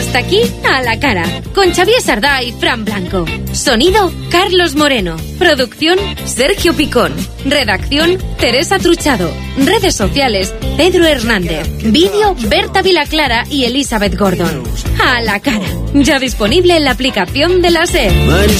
Hasta aquí A la Cara, con Xavier Sardá y Fran Blanco. Sonido, Carlos Moreno. Producción, Sergio Picón. Redacción, Teresa Truchado. Redes sociales, Pedro Hernández. Vídeo, Berta Vilaclara y Elizabeth Gordon. A la Cara, ya disponible en la aplicación de la SER.